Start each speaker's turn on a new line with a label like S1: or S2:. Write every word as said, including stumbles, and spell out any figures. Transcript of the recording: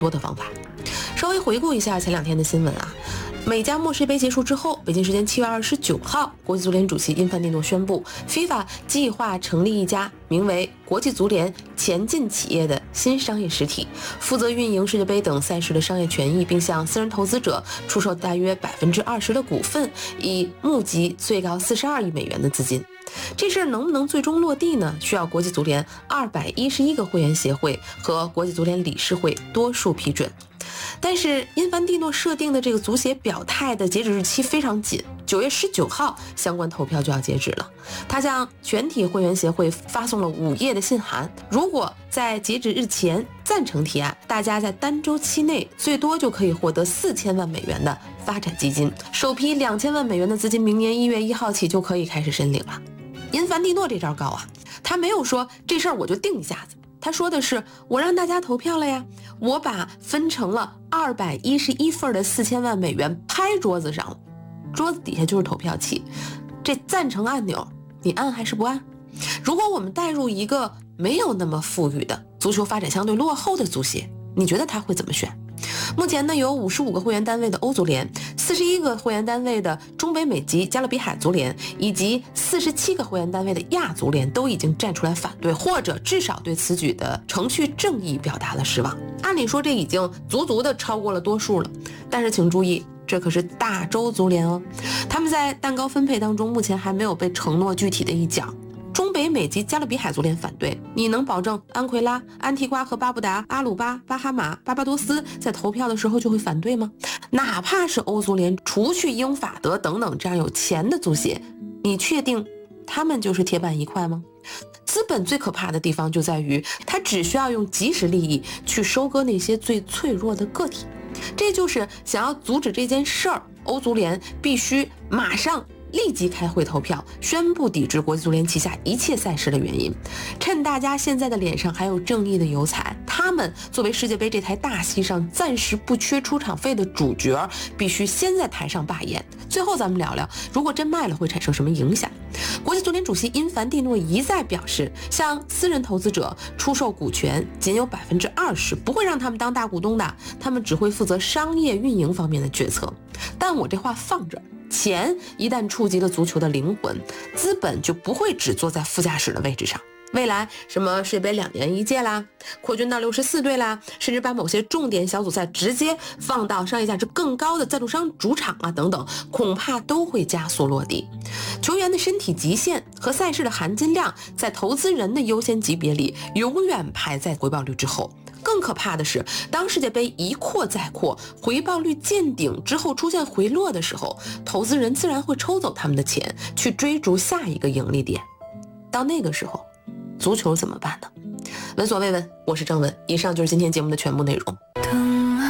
S1: 多的方法。稍微回顾一下前两天的新闻啊，美加墨世界杯结束之后，北京时间七月二十九号，国际足联主席因范蒂诺宣布 FIFA 计划成立一家名为国际足联前进企业的新商业实体，负责运营世界杯等赛事的商业权益，并向私人投资者出售大约百分之二十的股份，以募集最高四十二亿美元的资金。这事儿能不能最终落地呢？需要国际足联二百一十一个会员协会和国际足联理事会多数批准。但是因凡蒂诺设定的这个足协表态的截止日期非常紧，九月十九号相关投票就要截止了。他向全体会员协会发送了五页的信函，如果在截止日前赞成提案，大家在单周期内最多就可以获得四千万美元的发展基金，首批两千万美元的资金明年一月一号起就可以开始申领了。因凡蒂诺这招高啊，他没有说这事儿我就定一下子，他说的是我让大家投票了呀，我把分成了二百一十一份的四千万美元拍桌子上了，桌子底下就是投票器，这赞成按钮你按还是不按？如果我们带入一个没有那么富裕的足球发展相对落后的足协，你觉得他会怎么选？目前呢，有五十五个会员单位的欧足联，四十一个会员单位的中北美及加勒比海足联，以及四十七个会员单位的亚足联都已经站出来反对，或者至少对此举的程序正义表达了失望。按理说这已经足足的超过了多数了，但是请注意，这可是大洲足联哦，他们在蛋糕分配当中目前还没有被承诺具体的一角。中北美及加勒比海足联反对，你能保证安奎拉、安提瓜和巴布达、阿鲁巴、巴哈马、巴巴多斯在投票的时候就会反对吗？哪怕是欧足联，除去英法德等等这样有钱的足协，你确定他们就是铁板一块吗？资本最可怕的地方就在于，它只需要用即时利益去收割那些最脆弱的个体。这就是想要阻止这件事儿，欧足联必须马上立即开会投票，宣布抵制国际足联旗下一切赛事的原因。趁大家现在的脸上还有正义的油彩，他们作为世界杯这台大戏上暂时不缺出场费的主角，必须先在台上罢演。最后咱们聊聊，如果真卖了会产生什么影响？国际足联主席因凡蒂诺一再表示，向私人投资者出售股权仅有百分之二十，不会让他们当大股东的，他们只会负责商业运营方面的决策。但我这话放这儿，钱一旦触及了足球的灵魂，资本就不会只坐在副驾驶的位置上。未来什么世界杯两年一届啦，扩军到六十四队啦，甚至把某些重点小组赛直接放到商业价值更高的赞助商主场啊等等，恐怕都会加速落地。球员的身体极限和赛事的含金量在投资人的优先级别里永远排在回报率之后。更可怕的是，当世界杯一扩再扩，回报率见顶之后出现回落的时候，投资人自然会抽走他们的钱，去追逐下一个盈利点。到那个时候，足球怎么办呢？闻所未闻，我是郑文，以上就是今天节目的全部内容。